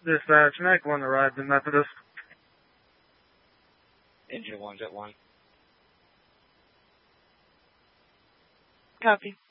Dispatch, Mac 1 arrived in Methodist. Engine 1's at 1. Copy.